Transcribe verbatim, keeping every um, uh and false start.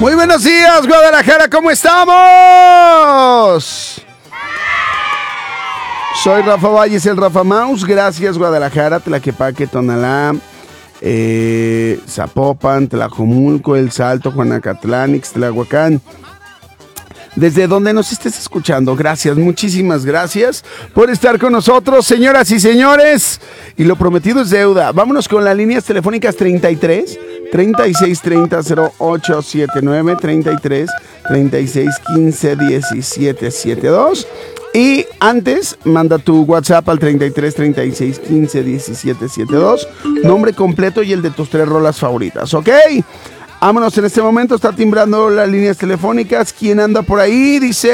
Muy buenos días, Guadalajara, ¿cómo estamos? Soy Rafa Valles, el Rafa Mouse. Gracias, Guadalajara, Tlaquepaque, Tonalá, eh, Zapopan, Tlajomulco, El Salto, Juanacatlán, Ixtlahuacán. Desde donde nos estés escuchando, gracias, muchísimas gracias por estar con nosotros, señoras y señores. Y lo prometido es deuda. Vámonos con las líneas telefónicas treinta y tres, treinta y seis, treinta, cero ocho setenta y nueve, treinta y tres, treinta y seis, quince, diecisiete, setenta y dos. Y antes, manda tu WhatsApp al treinta y tres, treinta y seis, quince, diecisiete, setenta y dos. Nombre completo y el de tus tres rolas favoritas, ¿ok? Vámonos, en este momento está timbrando las líneas telefónicas. ¿Quién anda por ahí? Dice...